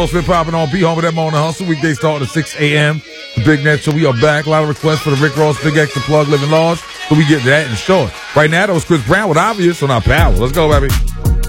Been popping on Be Home with Emma on the Hustle. Weekdays starting at 6 a.m. The Big Net Show. We are back. A lot of requests for the Rick Ross Big Extra Plug Living Large. So we get to that in short. Right now, that was Chris Brown with Obvious on our power. Let's go, baby.